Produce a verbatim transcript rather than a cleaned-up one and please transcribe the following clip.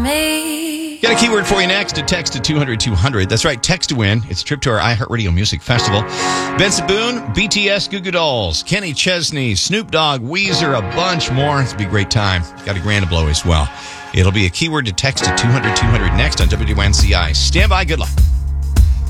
me. Got a keyword for you next. To text to two hundred two hundred. That's right, text to win. It's a trip to our iHeartRadio Music Festival. Benson Boone, B T S, Goo Goo Dolls, Kenny Chesney, Snoop Dogg, Weezer, a bunch more. It's going to be a great time. Got a grand to blow as well. It'll be a keyword to text to two hundred two hundred next on W W N C I. Stand by. Good luck.